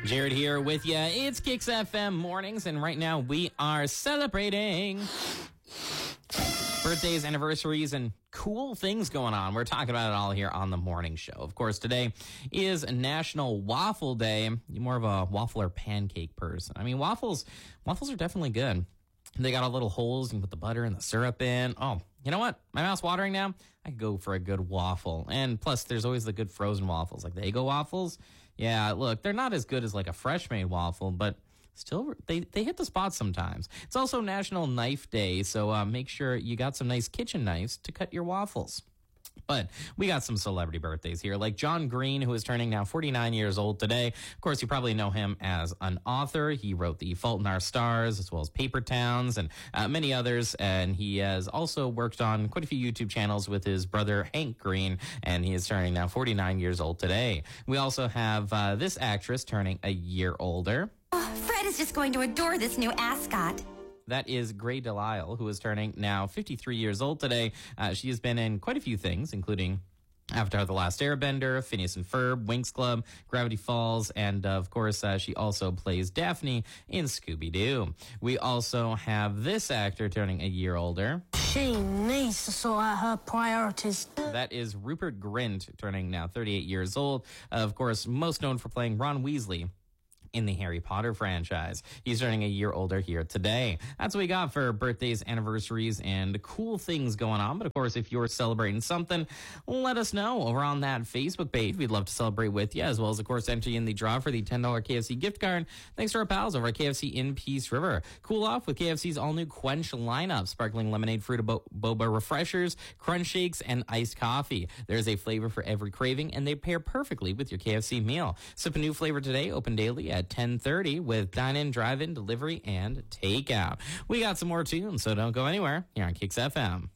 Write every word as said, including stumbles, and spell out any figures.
Jared here with you. It's Kicks F M Mornings, and right now we are celebrating birthdays, anniversaries, and cool things going on. We're talking about it all here on the morning show. Of course, today is National Waffle Day. You're more of a waffle or pancake person. I mean, waffles, waffles are definitely good. They got all little holes. You can put the butter and the syrup in. Oh, you know what? My mouth's watering now. I could go for a good waffle. And plus, there's always the good frozen waffles, like the Eggo waffles. Yeah, look, they're not as good as like a fresh made waffle, but still, they, they hit the spot sometimes. It's also National Knife Day, so uh, make sure you got some nice kitchen knives to cut your waffles. But we got some celebrity birthdays here, like John Green, who is turning now forty-nine years old today. Of course, you probably know him as an author. He wrote The Fault in Our Stars, as well as Paper Towns, and uh, many others. And he has also worked on quite a few YouTube channels with his brother, Hank Green, and he is turning now forty-nine years old today. We also have uh, this actress turning a year older. Oh, Fred is just going to adore this new ascot. That is Gray Delisle, who is turning now fifty-three years old today. Uh, she has been in quite a few things, including Avatar: The Last Airbender, Phineas and Ferb, Winx Club, Gravity Falls, and uh, of course, uh, she also plays Daphne in Scooby-Doo. We also have this actor turning a year older. She needs to sort out her priorities. That is Rupert Grint, turning now thirty-eight years old. Uh, of course, most known for playing Ron Weasley in the Harry Potter franchise. He's turning a year older here today. That's what we got for birthdays, anniversaries, and cool things going on. But of course, if you're celebrating something, let us know over on that Facebook page. We'd love to celebrate with you, as well as, of course, enter you in the draw for the ten dollars K F C gift card. Thanks to our pals over at K F C in Peace River. Cool off with K F C's all-new Quench lineup: sparkling lemonade, Fruita Boba refreshers, crunch shakes, and iced coffee. There's a flavor for every craving, and they pair perfectly with your K F C meal. Sip a new flavor today, open daily at ten thirty with dine-in, drive-in, delivery, and takeout. We got some more tunes, so don't go anywhere here on Kicks F M.